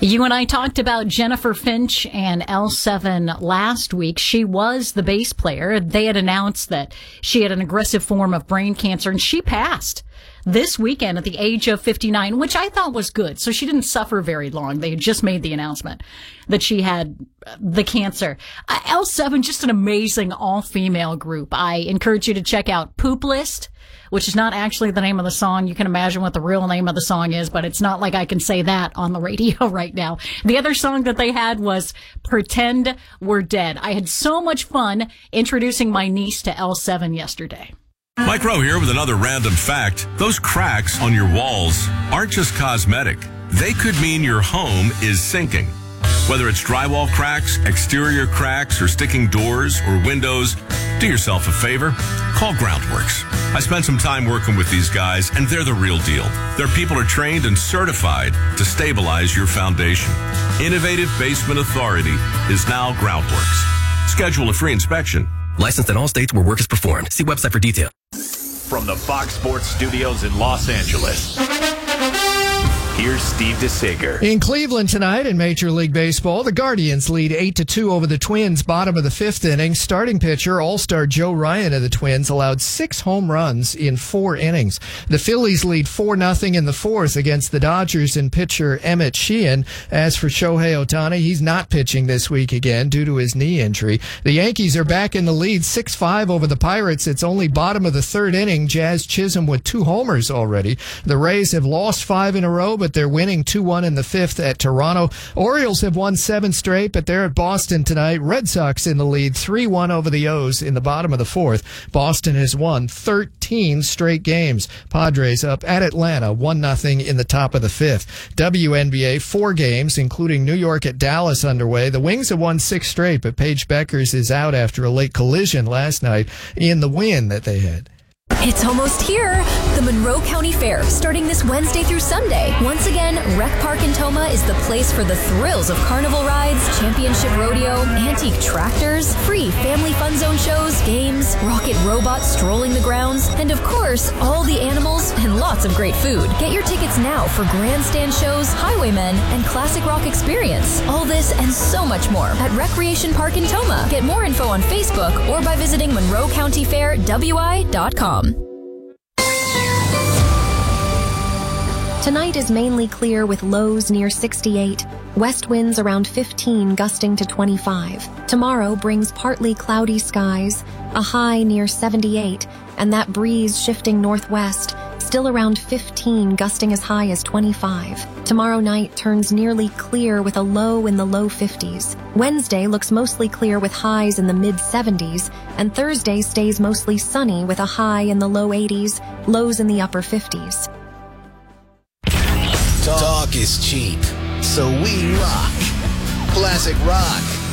You and I talked about Jennifer Finch and L7 last week. She was the bass player. They had announced that she had an aggressive form of brain cancer, and she passed this weekend at the age of 59, which I thought was good. So she didn't suffer very long. They had just made the announcement that she had the cancer. L7, just an amazing all-female group. I encourage you to check out Poop List, which is not actually the name of the song. You can imagine what the real name of the song is, but it's not like I can say that on the radio right now. The other song that they had was Pretend We're Dead. I had so much fun introducing my niece to L7 yesterday. Mike Rowe here with another random fact. Those cracks on your walls aren't just cosmetic. They could mean your home is sinking. Whether it's drywall cracks, exterior cracks, or sticking doors or windows, do yourself a favor. Call Groundworks. I spent some time working with these guys, and they're the real deal. Their people are trained and certified to stabilize your foundation. Innovative Basement Authority is now Groundworks. Schedule a free inspection. Licensed in all states where work is performed. See website for detail. From the Fox Sports Studios in Los Angeles, here's Steve DeSager. In Cleveland tonight in Major League Baseball, the Guardians lead 8-2 over the Twins, bottom of the fifth inning. Starting pitcher, All-Star Joe Ryan of the Twins, allowed 6 home runs in 4 innings. The Phillies lead 4-0 in the fourth against the Dodgers and pitcher Emmett Sheehan. As for Shohei Ohtani, he's not pitching this week again due to his knee injury. The Yankees are back in the lead 6-5 over the Pirates. It's only bottom of the third inning. Jazz Chisholm with 2 homers already. The Rays have lost 5 in a row, but they're winning 2-1 in the fifth at Toronto. Orioles have won 7 straight, but they're at Boston tonight. Red Sox in the lead 3-1 over the O's in the bottom of the fourth. Boston has won 13 straight games. Padres up at Atlanta 1-0 in the top of the fifth. WNBA 4 games, including New York at Dallas underway. The Wings have won 6 straight, but Paige Beckers is out after a late collision last night in the win that they had. It's almost here. The Monroe County Fair, starting this Wednesday through Sunday. Once again, Rec Park in Toma is the place for the thrills of carnival rides, championship rodeo, antique tractors, free family fun zone shows, games, rocket robots strolling the grounds, and of course, all the animals and lots of great food. Get your tickets now for grandstand shows, highwaymen, and classic rock experience. All this and so much more at Recreation Park in Toma. Get more info on Facebook or by visiting MonroeCountyFairWI.com. Tonight is mainly clear with lows near 68, west winds around 15 gusting to 25. Tomorrow brings partly cloudy skies, a high near 78, and that breeze shifting northwest, still around 15 gusting as high as 25. Tomorrow night turns nearly clear with a low in the low 50s. Wednesday looks mostly clear with highs in the mid-70s, and Thursday stays mostly sunny with a high in the low 80s, lows in the upper 50s. Talk is cheap, so we rock. Classic rock.